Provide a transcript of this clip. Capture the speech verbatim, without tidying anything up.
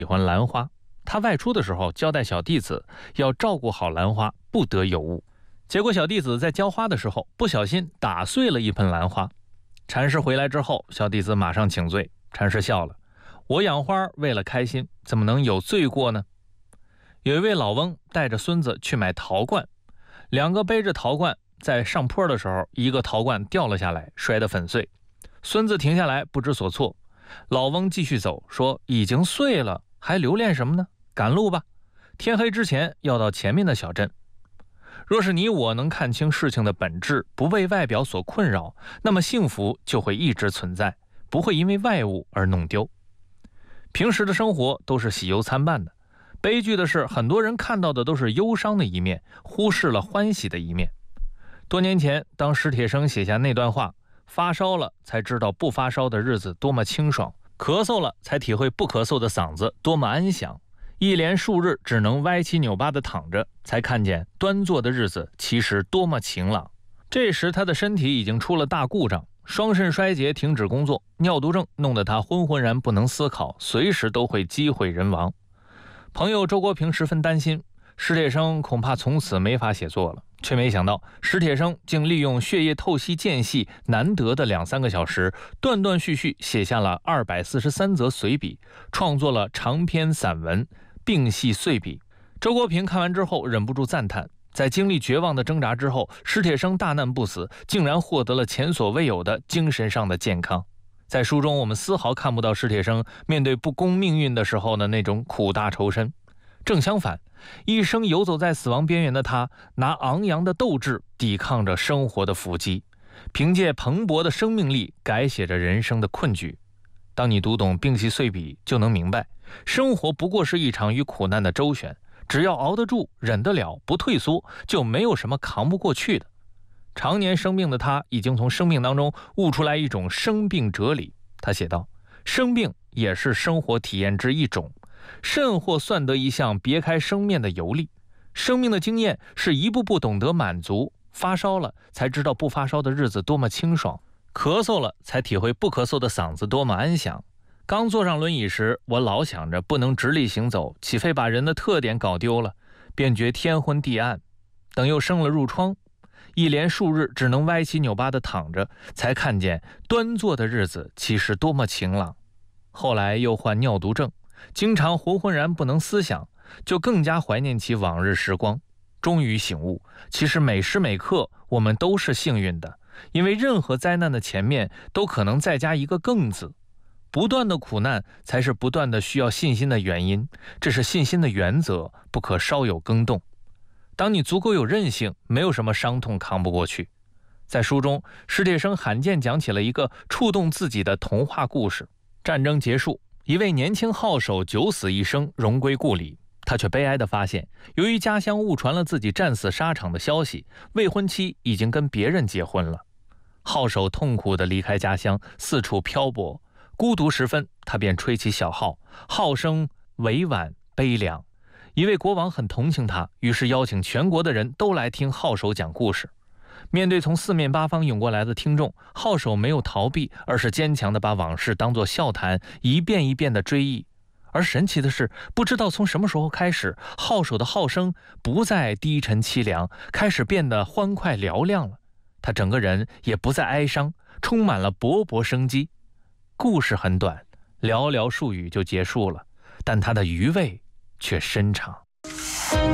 喜欢兰花，他外出的时候交代小弟子要照顾好兰花，不得有误。结果小弟子在浇花的时候不小心打碎了一盆兰花。禅师回来之后，小弟子马上请罪。禅师笑了，我养花为了开心，怎么能有罪过呢？有一位老翁带着孙子去买陶罐，两个背着陶罐，在上坡的时候，一个陶罐掉了下来，摔得粉碎。孙子停下来不知所措，老翁继续走，说已经碎了，还留恋什么呢？赶路吧，天黑之前要到前面的小镇。若是你我能看清事情的本质，不为外表所困扰，那么幸福就会一直存在，不会因为外物而弄丢。平时的生活都是喜忧参半的，悲剧的是很多人看到的都是忧伤的一面，忽视了欢喜的一面。多年前，当史铁生写下那段话，发烧了才知道不发烧的日子多么清爽，咳嗽了才体会不咳嗽的嗓子多么安详，一连数日只能歪七扭八地躺着，才看见端坐的日子其实多么晴朗。这时他的身体已经出了大故障，双肾衰竭停止工作，尿毒症弄得他昏昏然不能思考，随时都会机毁人亡。朋友周国平十分担心，史铁生恐怕从此没法写作了，却没想到史铁生竟利用血液透析间隙难得的两三个小时，断断续续写下了二百四十三则随笔，创作了长篇散文《并系碎笔》。周国平看完之后忍不住赞叹，在经历绝望的挣扎之后，史铁生大难不死，竟然获得了前所未有的精神上的健康。在书中，我们丝毫看不到史铁生面对不公命运的时候的那种苦大仇深，正相反，一生游走在死亡边缘的他，拿昂扬的斗志抵抗着生活的伏击，凭借蓬勃的生命力改写着人生的困局。当你读懂《并系碎笔》，就能明白，生活不过是一场与苦难的周旋，只要熬得住，忍得了，不退缩，就没有什么扛不过去的。常年生病的他，已经从生命当中悟出来一种生病哲理。他写道，生病也是生活体验之一种，甚或算得一项别开生面的游历。生命的经验是一步步懂得满足，发烧了才知道不发烧的日子多么清爽，咳嗽了才体会不咳嗽的嗓子多么安详。刚坐上轮椅时，我老想着不能直立行走，岂非把人的特点搞丢了，便觉天昏地暗。等又生了褥疮，一连数日只能歪七扭八地躺着，才看见端坐的日子其实多么晴朗。后来又患尿毒症，经常浑浑然不能思想，就更加怀念起往日时光。终于醒悟，其实每时每刻我们都是幸运的，因为任何灾难的前面都可能再加一个更字。不断的苦难才是不断的需要信心的原因，这是信心的原则，不可稍有更动。当你足够有韧性，没有什么伤痛扛不过去。在书中，史铁生罕见讲起了一个触动自己的童话故事。战争结束，一位年轻号手九死一生，荣归故里。他却悲哀地发现，由于家乡误传了自己战死沙场的消息，未婚妻已经跟别人结婚了。号手痛苦地离开家乡，四处漂泊，孤独时分，他便吹起小号，号声委婉悲凉。一位国王很同情他，于是邀请全国的人都来听号手讲故事。面对从四面八方涌过来的听众，号手没有逃避，而是坚强地把往事当作笑谈，一遍一遍地追忆。而神奇的是，不知道从什么时候开始，号手的号声不再低沉凄凉，开始变得欢快嘹亮了。他整个人也不再哀伤，充满了勃勃生机。故事很短，寥寥数语就结束了，但它的余味却深长。